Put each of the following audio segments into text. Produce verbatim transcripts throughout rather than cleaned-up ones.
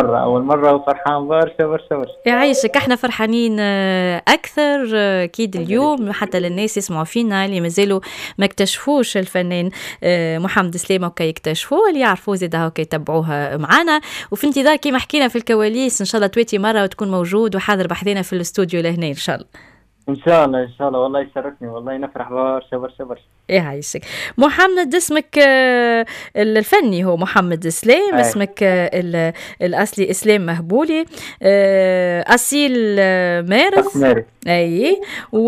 مرة أول مرة وفرحان برشا برشا برشا. يعيشك، احنا فرحانين آه، اكثر آه، اكيد الله يبارك اليوم، فيك. حتى للناس يسمعوا فينا اللي مازالوا ما اكتشفوش الفنان آه، محمد سلامة، وكي يكتشفوه اللي يعرفوه زاد هكا يتبعوها معنا. وفي انتظار كيما حكينا في الكواليس ان شاء الله تويتي مره وتكون موجود وحاضر بحذنا في الاستوديو لهنا ان شاء الله. إن شاء الله إن شاء الله، والله يشرفني، والله نفرح برشا برشا برشا. يعيشك. محمد اسمك آه، الفني هو محمد سلام، أي اسمك آه، ال- الأصلي إسلام مهبولي، آه، أصيل آه، مارس. ماري. اي.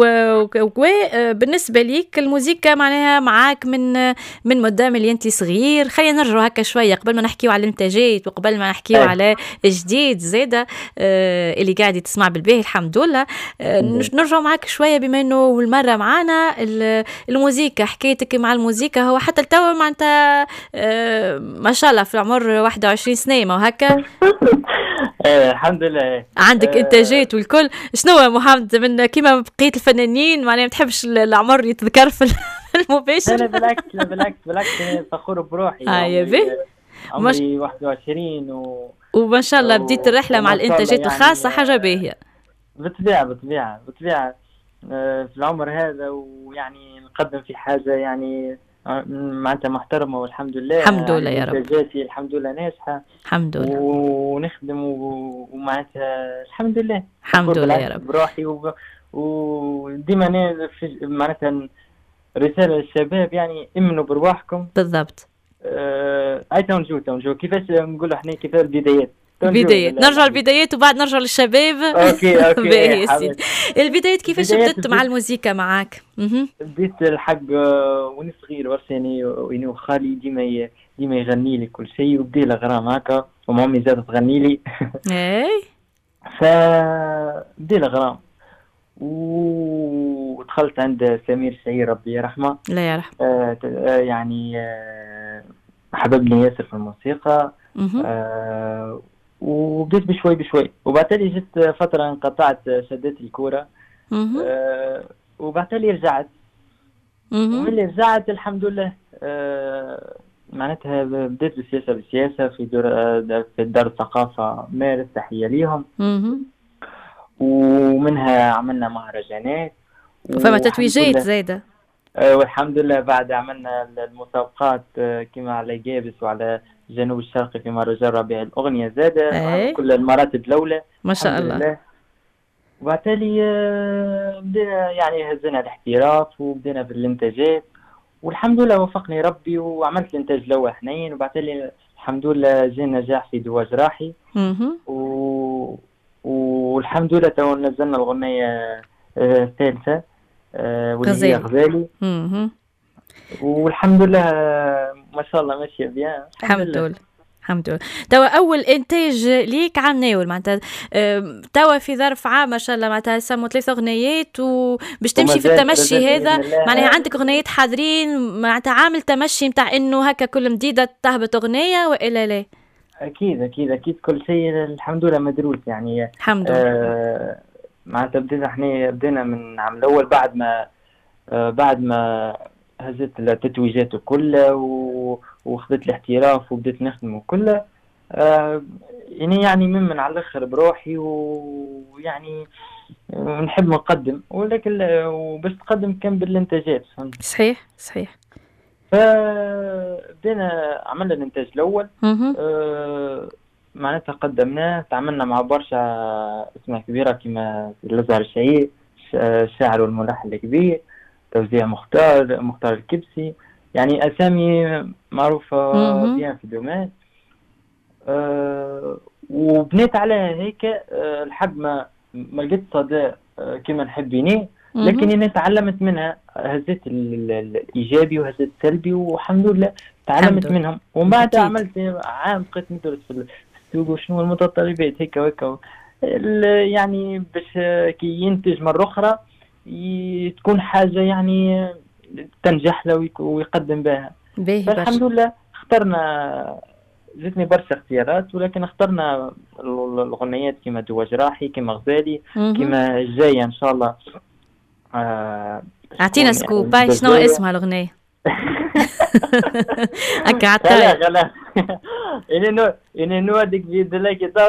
وبالنسبه ليك الموسيقى معناها معاك من من مدام اللي انت صغير. خلينا نرجعوا هكا شويه قبل ما نحكيو على الانتاجات وقبل ما نحكيو أي على جديد زاده آه اللي قاعد تسمع بالباهي الحمد لله. آه الحمد نرجعوا معاك شويه بما انه المره معانا الموسيقى، حكايتك مع الموسيقى هو حتى التو معناتها آه ما شاء الله في العمر واحد وعشرين سنه ما وهكا لله. الحمد لله. عندك آه، انتاجات والكل. شنو يا محمد من كيما بقيه الفنانين معناها ما تحبش العمر يتذكر في لا المباشر؟ لا بالعكس، لا بالعكس بالعكس، أنا فخور بروحي. اه يا عمري به. مش عمري واحد وعشرين و... وما شاء الله بديت و... الرحله مع وما شاء الله الانتاجات يعني. الخاصه حاجه باهيه. بطبيعة بطبيعة بطبيعة آه، في العمر هذا، ويعني نقدم في حاجة يعني آه، معناتها محترمة، والحمد لله. الحمد لله يعني يا رب. إنتاجاتي الحمد لله ناجحة، الحمد لله. ونخدم و- ومعناتها الحمد لله الحمد فخور لله يا بالعكس رب. بروحي. وب- وديما أنا في- معناتها رسالة للشباب، يعني امنوا برواحكم. بالضبط. آه، هاي تونجو تونجو كيفاش نقولوا احنا، كيفاش البدايات تونجو البدايات لله نرجع الحبيب. البدايات وبعد نرجع للشباب. اوكي اوكي باهي ايه يا سيدي. حبيبي. البدايات كيفاش البدايات بدت مع بديت الموسيقى معاك؟ اها. بديت الحق آه، وانا صغير برشا، يعني يعني وخالي ديما ي- ديما يغني لي كل شيء، وبدي له غرام هكا، ومامي زادت تغني لي. اي. فبدي له غرام، ودخلت عند سمير الشهير ربي يرحمه. لا يرحم. آه ت- آه، يعني آه حببني ياسر في الموسيقى. اها. آه وبديت بشوي بشوي، وبعدين جت فترة انقطعت، شديت الكورة. اها. آه وبعدين رجعت، اها. ومن اللي رجعت الحمد لله آه معناتها بديت بالسياسة بالسياسة في دور آه في دار الثقافة مارس، تحية ليهم. اها. ومنها عملنا مهرجانات وفما والحمد تتويجات لله. زايده. آه والحمد لله بعد عملنا المسابقات آه كما على جابس وعلى الجنوب الشرقي في مهرجان ربيع الأغنية زادة، وعلى اي كل المراتب الأولى ما شاء الحمد الله. لله. وبالتالي آه، بدينا يعني هزينا الاحتراف، وبدينا في الانتاجات، والحمد لله وفقني ربي، وعملت الانتاج الاول حنين، وبالتالي الحمد لله جاء نجاح في دواج راحي. اها. و... والحمد لله تو نزلنا الغنية آه، الثالثة آه، واللي هي غزالي. غزالي. اها. والحمد لله آه، ما شاء الله ماشية بيان الحمد الحمد لله. لله. الحمد لله. توا اول انتاج ليك عام ناول معناتها آم، توا في ظرف عام ما شاء الله معناتها سموا ثلاث اغنيات وباش وما تمشي في زالت التمشي رجعت هذا. بإذن الله. معناها عندك اغنيات حاضرين معناتها عامل تمشي نتاع انه هكا كل مديده تهبط اغنيه والا لا؟ أكيد أكيد أكيد كل شيء الحمد لله مدروس يعني. الحمد لله. آه معناتها بدينا احنا بدينا من عام الأول، بعد ما آه بعد ما هزت التتويجات كلها وخذت الاحتراف وبديت نخدم كلها. آه يعني يعني ممن على الآخر بروحي، ويعني نحب نقدم، ولكن وبس تقدم كان بالإنتاجات. صحيح صحيح. فبدينا عملنا الإنتاج الأول. اها. آه معناتها قدمناه، تعاملنا مع برشا اسماء كبيرة كما الأزهر الشهير الشاعر والملحن الكبير، توزيع مختار مختار الكبسي، يعني أسامي معروفة اها. بيان في الدومين. أه وبنيت على هيك أه لحد ما ما لقيت صدى أه كما نحبيني، لكن أنا تعلمت منها، هزيت الإيجابي وهزيت السلبي، والحمد لله تعلمت منهم. ومن بعد عملت عام بقيت ندرس في السوق وشنو المتطلبات هيك وهيك، يعني باش كي ينتج مرة أخرى تكون حاجة يعني تنجح له ويقدم بها. فالحمد لله اخترنا، جتني برشا اختيارات، ولكن اخترنا الغنيات كما دواج راحي، كما غزالي، كما الجاية ان شاء الله. آه اعطينا سكوب باي شنو اسمها الاغنية؟ هكا عطاي. لا لا لا. إني نو إني نودك بيد الله